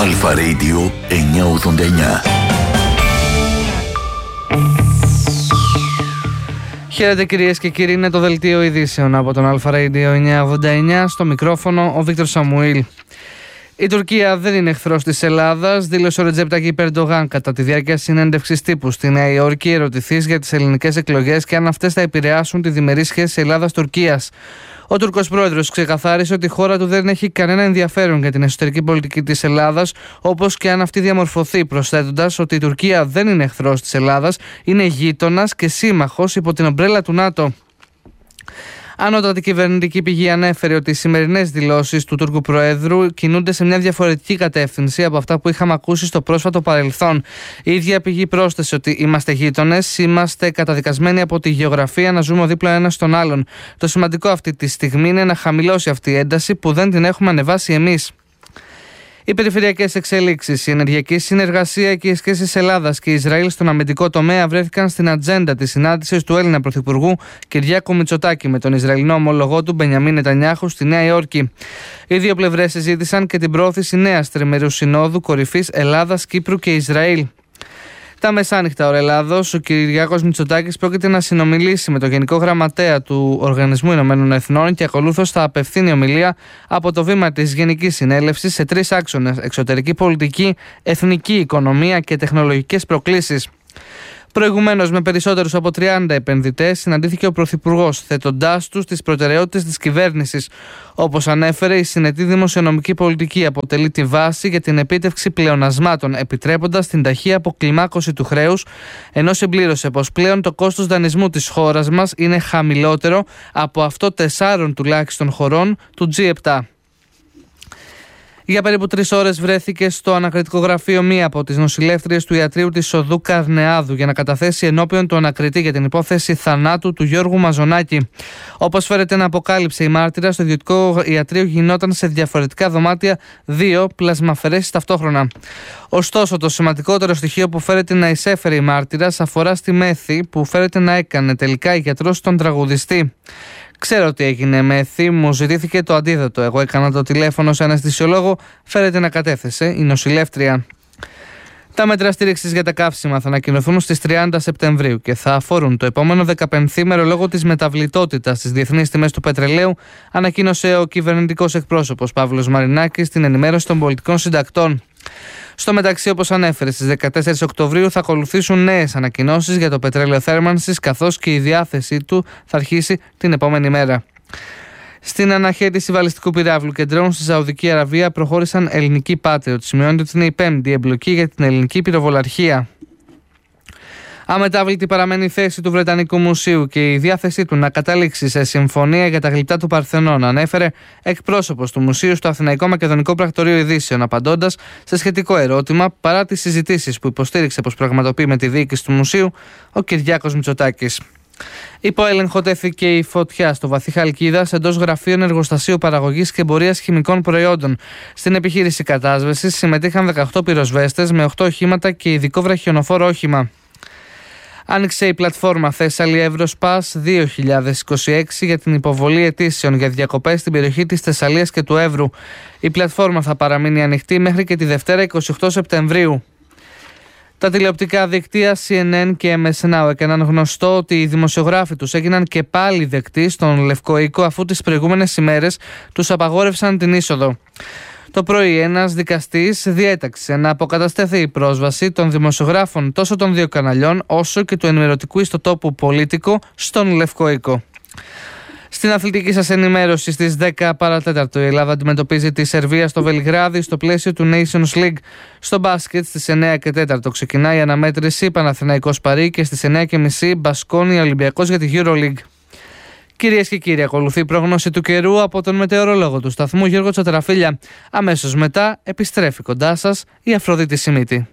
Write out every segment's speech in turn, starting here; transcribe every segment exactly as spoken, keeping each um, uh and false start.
Αλφα Radio εννιακόσια ογδόντα εννιά. Χαίρετε κυρίες και κύριοι, είναι το δελτίο ειδήσεων από τον Αλφα Radio εννιακόσια ογδόντα εννιά. Στο μικρόφωνο ο Βίκτορ Σαμουήλ. Η Τουρκία δεν είναι εχθρός της Ελλάδας, δήλωσε ο Ρετζέπ Ταγιίπ Ερντογάν κατά τη διάρκεια συνέντευξης τύπου στη Νέα Υόρκη, ερωτηθείς για τις ελληνικές εκλογές και αν αυτές θα επηρεάσουν τη διμερή σχέση Ελλάδας-Τουρκίας. Ο Τούρκος πρόεδρος ξεκαθάρισε ότι η χώρα του δεν έχει κανένα ενδιαφέρον για την εσωτερική πολιτική της Ελλάδας, όπως και αν αυτή διαμορφωθεί, προσθέτοντας ότι η Τουρκία δεν είναι εχθρός της Ελλάδας, είναι γείτονας και σύμμαχος υπό την ομπρέλα του ΝΑΤΟ. Ανώτατη κυβερνητική πηγή ανέφερε ότι οι σημερινές δηλώσεις του Τούρκου Προέδρου κινούνται σε μια διαφορετική κατεύθυνση από αυτά που είχαμε ακούσει στο πρόσφατο παρελθόν. Η ίδια πηγή πρόσθεσε ότι είμαστε γείτονες, είμαστε καταδικασμένοι από τη γεωγραφία να ζούμε δίπλα ένας στον άλλον. Το σημαντικό αυτή τη στιγμή είναι να χαμηλώσει αυτή η ένταση που δεν την έχουμε ανεβάσει εμείς. Οι περιφερειακές εξελίξεις, η ενεργειακή συνεργασία και οι σχέσεις Ελλάδας και Ισραήλ στον αμυντικό τομέα βρέθηκαν στην ατζέντα της συνάντησης του Έλληνα Πρωθυπουργού Κυριάκου Μητσοτάκη με τον Ισραηλινό ομολογό του Μπενιαμίν Νετανιάχου στη Νέα Υόρκη. Οι δύο πλευρές συζήτησαν και την πρόωθηση νέας τριμερούς συνόδου κορυφής Ελλάδας, Κύπρου και Ισραήλ. Τα μεσάνυχτα ώρα Ελλάδος, ο Κυριάκος Μητσοτάκης πρόκειται να συνομιλήσει με τον Γενικό Γραμματέα του Οργανισμού Ηνωμένων Εθνών και ακολούθως θα απευθύνει ομιλία από το βήμα της Γενικής Συνέλευσης σε τρεις άξονες: εξωτερική πολιτική, εθνική οικονομία και τεχνολογικές προκλήσεις. Προηγουμένως, με περισσότερους από τριάντα επενδυτές, συναντήθηκε ο Πρωθυπουργός, θέτοντάς τους τις προτεραιότητες της κυβέρνησης. Όπως ανέφερε, η συνετή δημοσιονομική πολιτική αποτελεί τη βάση για την επίτευξη πλεονασμάτων, επιτρέποντας την ταχεία αποκλιμάκωση του χρέους, ενώ συμπλήρωσε πως πλέον το κόστος δανεισμού της χώρας μας είναι χαμηλότερο από αυτό τεσσάρων τουλάχιστον χωρών του τζι επτά. Για περίπου τρεις ώρες βρέθηκε στο ανακριτικό γραφείο μία από τις νοσηλεύτριες του ιατρείου της οδού Καρνεάδου για να καταθέσει ενώπιον του ανακριτή για την υπόθεση θανάτου του Γιώργου Μαζονάκη. Όπως φέρεται να αποκάλυψε η μάρτυρα, στο ιδιωτικό ιατρείο γινόταν σε διαφορετικά δωμάτια δύο πλασμαφαιρέσεις ταυτόχρονα. Ωστόσο, το σημαντικότερο στοιχείο που φέρεται να εισέφερε η μάρτυρας αφορά στη μέθη που φέρεται να έκανε τελικά η γιατρός στον τραγουδιστή. Ξέρω ότι έγινε μέθη, μου ζητήθηκε το αντίθετο. Εγώ έκανα το τηλέφωνο σε αναισθησιολόγο, φέρεται να κατέθεσε η νοσηλεύτρια. Τα μέτρα στήριξης για τα καύσιμα θα ανακοινωθούν στις τριάντα Σεπτεμβρίου και θα αφορούν το επόμενο δεκαπενθήμερο λόγω της μεταβλητότητας στις διεθνείς τιμές του πετρελαίου, ανακοίνωσε ο κυβερνητικός εκπρόσωπος Παύλος Μαρινάκης στην ενημέρωση των πολιτικών συντακτών. Στο μεταξύ, όπως ανέφερε, στις δεκατέσσερις Οκτωβρίου θα ακολουθήσουν νέες ανακοινώσεις για το πετρέλαιο θέρμανσης, καθώς και η διάθεσή του θα αρχίσει την επόμενη μέρα. Στην αναχέτηση βαλιστικού πυράβλου και ντρόουν στη Σαουδική Αραβία προχώρησαν ελληνικοί Patriot. Σημειώνεται ότι είναι η πέμπτη εμπλοκή για την ελληνική πυροβολαρχία. Αμετάβλητη παραμένει η θέση του Βρετανικού Μουσείου και η διάθεσή του να καταλήξει σε συμφωνία για τα γλυπτά του Παρθενώνα, ανέφερε εκπρόσωπος του Μουσείου στο Αθηναϊκό Μακεδονικό Πρακτορείο Ειδήσεων, απαντώντας σε σχετικό ερώτημα παρά τις συζητήσεις που υποστήριξε πως πραγματοποιεί με τη διοίκηση του Μουσείου ο Κυριάκος Μητσοτάκης. Υπό έλεγχο τέθηκε η φωτιά στο βαθύ Χαλκίδας εντός γραφείων εργοστασίου παραγωγής και εμπορίας χημικών προϊόντων. Στην επιχείρηση κατάσβεσης συμμετείχαν δεκαοκτώ πυροσβέστες με οκτώ οχήματα και ειδικό βραχιονοφόρο όχημα. Άνοιξε η πλατφόρμα Θέσσαλη Evrospass δύο χιλιάδες είκοσι έξι για την υποβολή αιτήσεων για διακοπές στην περιοχή της Θεσσαλίας και του Εύρου. Η πλατφόρμα θα παραμείνει ανοιχτή μέχρι και τη Δευτέρα εικοστή ογδόη Σεπτεμβρίου. Τα τηλεοπτικά δικτύα σι εν εν και εμ ες Now έκαναν γνωστό ότι οι δημοσιογράφοι τους έγιναν και πάλι δεκτοί στον Λευκό Οίκο αφού τις προηγούμενες ημέρες τους απαγόρευσαν την είσοδο. Το πρωί ένας δικαστής διέταξε να αποκατασταθεί η πρόσβαση των δημοσιογράφων τόσο των δύο καναλιών όσο και του ενημερωτικού ιστοτόπου Πολίτικο στον Λευκό Οίκο. Στην αθλητική σας ενημέρωση στις δέκα παρά τέταρτο η Ελλάδα αντιμετωπίζει τη Σερβία στο Βελιγράδι στο πλαίσιο του Nations League. Στο μπάσκετ στις εννέα και τέταρτο ξεκινάει η αναμέτρηση Παναθηναϊκός Παρί και στις εννέα και μισή Μπασκόνια Ολυμπιακός για τη EuroLeague. Κυρίες και κύριοι, ακολουθεί η πρόγνωση του καιρού από τον μετεωρολόγο του σταθμού Γιώργο Τσατραφίλια. Αμέσως μετά επιστρέφει κοντά σας η Αφροδίτη Σιμίτη.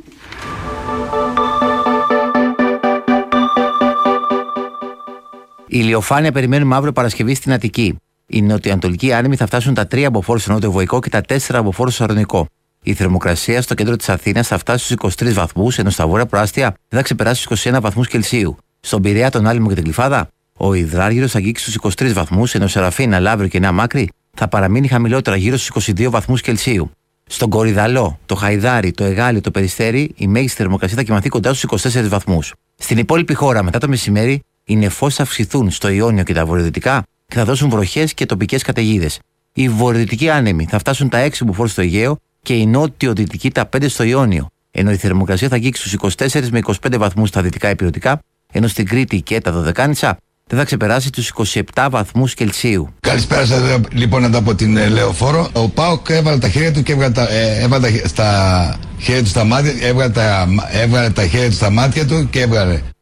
Η ηλιοφάνεια περιμένουμε αύριο Παρασκευή στην Αττική. Οι νοτιοανατολικοί άνεμοι θα φτάσουν τα τρία μποφόρ στο νότιο βοϊκό και τα τέσσερα μποφόρ στο αρνικό. Η θερμοκρασία στο κέντρο της Αθήνας θα φτάσει στους είκοσι τρεις βαθμούς, ενώ στα βόρεια προάστια δεν θα ξεπεράσει στους είκοσι ένα βαθμούς Κελσίου. Στον Πειραιά, τον Άλυμο και την Γλυφάδα, ο υδράργυρος θα αγγίξει στους είκοσι τρεις βαθμούς, ενώ Σεραφίνα, Λαύριο και Νέα Μάκρη θα παραμείνει χαμηλότερα γύρω στους είκοσι δύο βαθμούς Κελσίου. Στον Κορυδαλό, το Χαϊδάρι, το Εγάλιο, το Περιστέρι, η μέγιστη θερμοκρασία θα κοιμαθεί κοντά στους είκοσι τέσσερις βαθμούς. Στην υπόλοιπη χώρα, μετά το μεσημέρι, οι νεφώσεις θα αυξηθούν στο Ιόνιο και τα βορειοδυτικά και θα δώσουν βροχές και τοπικές καταιγίδες. Οι βορειοδυτικοί άνεμοι θα φτάσουν τα έξι μποφόρ στο Αιγαίο και οι νότιο-δυτικοί τα πέντε στο Ιόνιο, ενώ η θερμοκρασία θα αγγίξει στους είκοσι τέσσερις με είκοσι πέντε βαθμούς στα δυτικά ηπειρωτικά, ενώ στην Κρήτη και τα Δωδεκάνησα δεν θα ξεπεράσει τους είκοσι έβδομεν βαθμούς Κελσίου. Καλησπέρα σας λοιπόν από την ε, Λεωφόρο. Ο ΠΑΟΚ έβαλε τα χέρια του και έβγαλε τα, ε, έβαλε τα, στα χέρια του στα μάτια, έβγαλε τα, έβγαλε τα χέρια του στα μάτια του και έβγαλε